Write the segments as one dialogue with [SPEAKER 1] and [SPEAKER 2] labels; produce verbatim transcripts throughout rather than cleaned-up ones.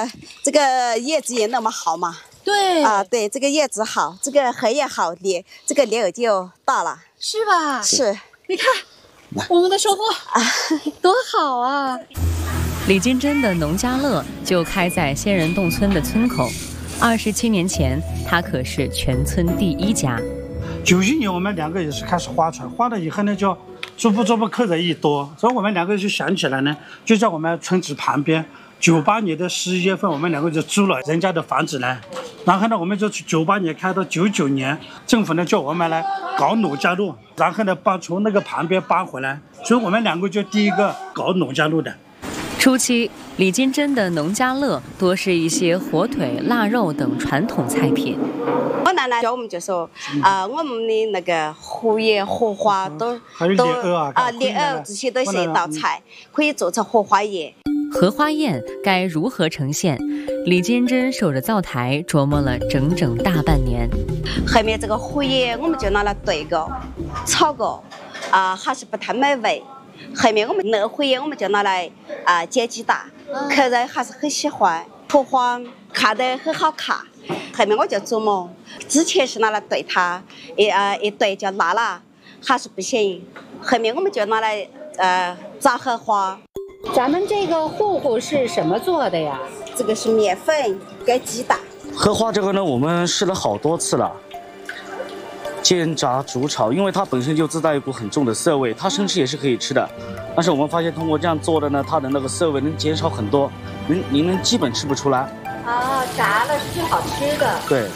[SPEAKER 1] 这个叶子也那么好嘛。
[SPEAKER 2] 对
[SPEAKER 1] 啊，对，这个叶子好，这个荷叶好，莲这个莲藕就大了，
[SPEAKER 2] 是吧？
[SPEAKER 1] 是。
[SPEAKER 2] 你看，我们的收获多好啊！
[SPEAKER 3] 李金珍的农家乐就开在仙人洞村的村口。二十七年前，他可是全村第一家。
[SPEAKER 4] 九一年我们两个也是开始划船，划了以后呢，就逐步逐步客人一多，所以我们两个就想起来呢，就在我们村子旁边。九八年的十一月份，我们两个就租了人家的房子呢，然后呢，我们就九八年开到九九年，政府呢叫我们来搞农家乐，然后呢搬从那个旁边搬回来，所以我们两个就第一个搞农家乐的。
[SPEAKER 3] 初期，李金珍的农家乐多是一些火腿、腊肉等传统菜品。
[SPEAKER 1] 我奶奶教我们就说，啊、呃，我们的那个荷叶、荷花都
[SPEAKER 4] 还有
[SPEAKER 1] 都
[SPEAKER 4] 莲藕啊，
[SPEAKER 1] 啊，莲藕这些都是一道菜，可以做成荷花叶。
[SPEAKER 3] 荷花宴该如何呈现？李金珍守着灶台琢磨了整整大半年。
[SPEAKER 1] 后面这个荷叶我们就拿来炖个、炒个，啊、呃，还是不太美味。后面我们那荷叶我们就拿来啊、呃、煎鸡蛋，客人还是很喜欢。荷花看得很好看。后面我就琢磨，之前是拿来炖它，一呃一炖就辣了，还是不行。后面我们就拿来呃炸荷花。
[SPEAKER 2] 咱们这个糊糊是什么做的呀？
[SPEAKER 1] 这个是面粉跟鸡蛋。
[SPEAKER 5] 荷花这个呢，我们试了好多次了，煎炸煮炒，因为它本身就自带一股很重的涩味，它生吃也是可以吃的。但是我们发现通过这样做的呢，它的那个涩味能减少很多，您您能基本吃不出来。
[SPEAKER 2] 啊，炸了是最好吃的。
[SPEAKER 5] 对。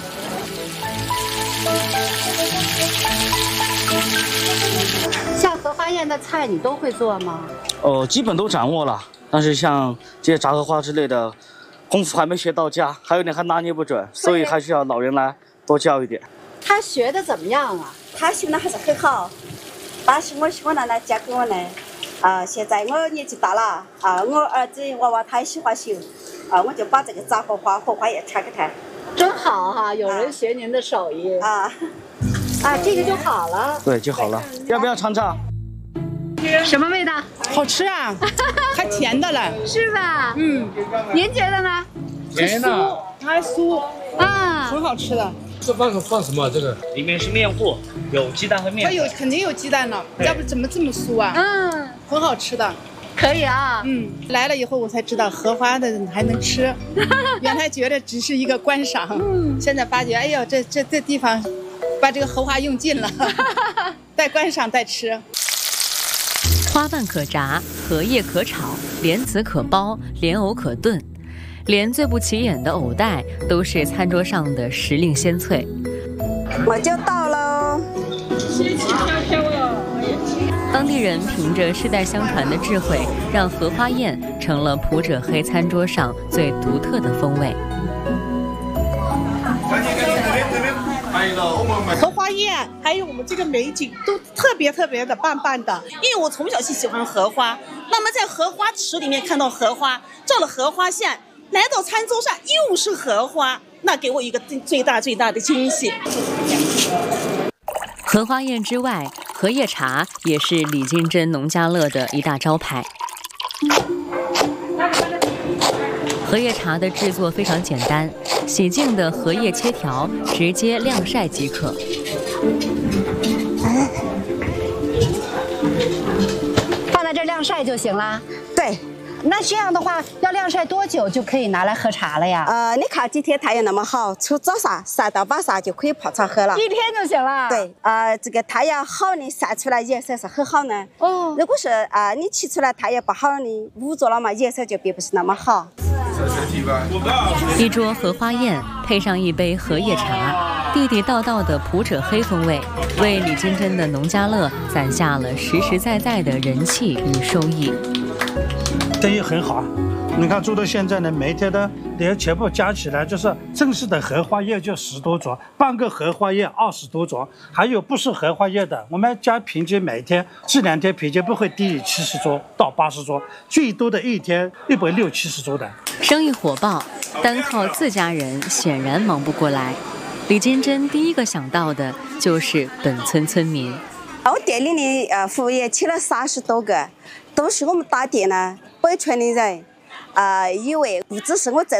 [SPEAKER 2] 像荷花宴的菜你都会做吗？
[SPEAKER 5] 哦，基本都掌握了，但是像这些炸荷花之类的，功夫还没学到家，还有点还拿捏不准，所以还需要老人来多教一点。
[SPEAKER 2] 他学的怎么样啊？
[SPEAKER 1] 他学的还是很好，但是我我奶奶教给我呢，啊、呃，现在我年纪大了，啊、呃，我儿子娃娃他也喜欢学，啊、呃，我就把这个炸荷花、荷花叶传给他。
[SPEAKER 2] 真好哈、啊，有人学您的手艺啊啊，这个就好了。
[SPEAKER 5] 对，就好了。要不要尝尝？
[SPEAKER 2] 什么味道？
[SPEAKER 6] 好吃啊，还甜的了，
[SPEAKER 2] 是吧？嗯，您觉得呢？
[SPEAKER 6] 甜的，还酥
[SPEAKER 2] 啊，
[SPEAKER 6] 很好吃的。
[SPEAKER 7] 这放个放什么？这个
[SPEAKER 5] 里面是面糊，有鸡蛋和面。
[SPEAKER 6] 它有肯定有鸡蛋了，要不怎么这么酥啊？
[SPEAKER 2] 嗯，
[SPEAKER 6] 很好吃的。
[SPEAKER 2] 可以啊。
[SPEAKER 6] 嗯，来了以后我才知道荷花的还能吃，原来觉得只是一个观赏，嗯，现在发觉，哎呦，这这这地方把这个荷花用尽了，带观赏带吃。
[SPEAKER 3] 花瓣可炸，荷叶可炒，莲子可包，莲藕可炖，连最不起眼的藕带都是餐桌上的时令鲜粹。
[SPEAKER 1] 我就到喽，
[SPEAKER 6] 仙气飘飘了。
[SPEAKER 3] 当地人凭着世代相传的智慧，让荷花宴成了普者黑餐桌上最独特的风味。
[SPEAKER 8] 荷花宴还有我们这个美景都特别特别的棒棒的，因为我从小就喜欢荷花，那么在荷花池里面看到荷花，照了荷花线，来到餐桌上又是荷花，那给我一个最大最大的惊喜。
[SPEAKER 3] 荷花宴之外，荷叶茶也是李金珍农家乐的一大招牌。荷叶茶的制作非常简单，洗净的荷叶切条直接晾晒即可。
[SPEAKER 2] 放在这晾晒就行了。
[SPEAKER 1] 对。
[SPEAKER 2] 那这样的话，要晾晒多久就可以拿来喝茶了呀？
[SPEAKER 1] 呃，你看今天太阳那么好，从早上晒到晚上就可以泡茶喝了。
[SPEAKER 2] 一天就行了。
[SPEAKER 1] 对，呃，这个太阳好的晒出来颜色是很好呢。哦。如果是啊、呃，你起出来太阳不好的，捂着了嘛，颜色就并不是那么好。
[SPEAKER 3] 一桌荷花宴配上一杯荷叶茶，地地道道的普者黑风味，为李金珍的农家乐攒下了实实在在的人气与收益。
[SPEAKER 4] 生意很好，你看做到现在呢，每天的连全部加起来，就是正式的荷花叶就十多桌，半个荷花叶二十多桌，还有不是荷花叶的，我们家平均每天这两天平均不会低于七十桌到八十桌，最多的一天一百六七十桌的。
[SPEAKER 3] 生意火爆，单靠自家人显然忙不过来。李金珍第一个想到的就是本村村民。
[SPEAKER 1] 我店里的呃服务员请了三十多个，都是我们打店呢北村的人，啊、呃，因为不只是我这。